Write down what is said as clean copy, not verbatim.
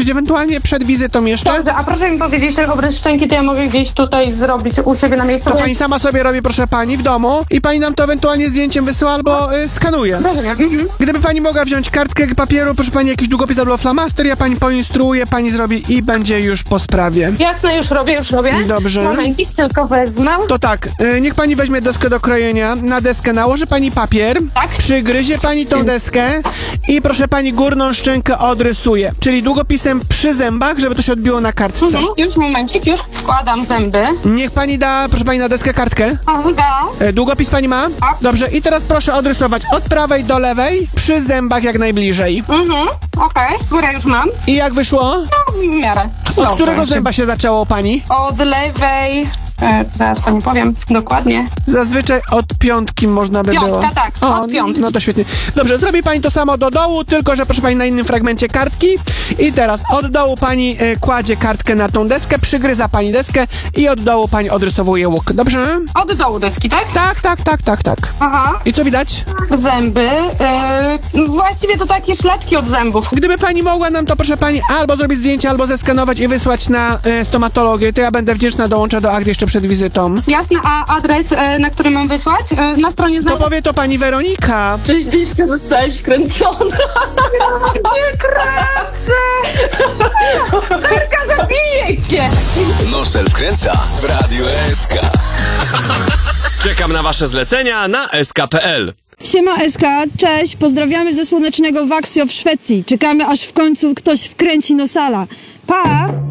zobaczyć ewentualnie przed wizytą jeszcze? Dobrze, a proszę mi powiedzieć, ten obrys szczęki to ja mogę gdzieś tutaj zrobić u siebie na miejscu? To pani sama sobie robi, proszę pani, w domu i pani nam to ewentualnie zdjęciem wysyła albo skanuje. Rozumiem. Gdyby pani mogła wziąć kartkę papieru, proszę pani, jakiś długopis albo flamaster, ja pani poinstruuję, pani zrobi i będzie już po sprawie. Jasne, już robię. Dobrze. Momencik, tylko wezmę. To tak, niech pani weźmie deskę do krojenia, na deskę nałoży pani papier, Tak. przygryzie pani tą deskę i proszę pani górną szczękę odrysuje, czyli długopisem przy zębach, żeby to się odbiło na kartce. Już momencik, już wkładam zęby. Niech pani da, proszę pani, na deskę kartkę. Da. Długopis pani ma? Tak. Dobrze, i teraz proszę odrysować od prawej do lewej, przy zębach jak najbliżej. Okej, górę już mam. I jak wyszło? W miarę. Od Dobrze. którego zęba się zaczęło pani? Od lewej. Zaraz pani powiem dokładnie. Zazwyczaj od piątki można by było. Piątka, tak, od piątki. No to świetnie. Dobrze, zrobi pani to samo do dołu, tylko że proszę pani na innym fragmencie kartki. I teraz od dołu pani kładzie kartkę na tą deskę, przygryza pani deskę i od dołu pani odrysowuje łuk. Dobrze? Od dołu deski, tak? Tak. Aha. I co widać? Zęby. Właściwie to takie szlaczki od zębów. Gdyby pani mogła nam to, proszę pani, albo zrobić zdjęcie, albo zeskanować i wysłać na stomatologię, to ja będę wdzięczna, dołączę do akt jeszcze przed wizytą. Jasne, a adres, na który mam wysłać? Na stronie To powie to pani Weronika. Cześć, Dyszka, zostałeś wkręcona. Nie kręcę! Zerka, zabiję cię! Nosel wkręca w Radiu SK. Czekam na wasze zlecenia na sk.pl. Siema SK, cześć, pozdrawiamy ze słonecznego Vaxio w Szwecji. Czekamy aż w końcu ktoś wkręci Nosala. Pa!